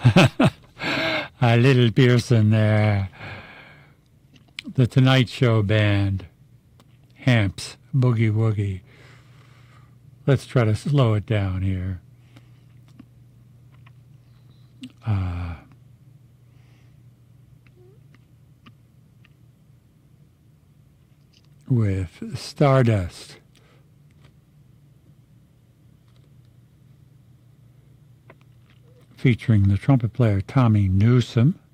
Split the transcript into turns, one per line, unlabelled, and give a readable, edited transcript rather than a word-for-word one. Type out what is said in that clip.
Little Pearson there. The Tonight Show Band. Hamps, Boogie Woogie. Let's try to slow it down here. With Stardust. Featuring the trumpet player Tommy Newsom.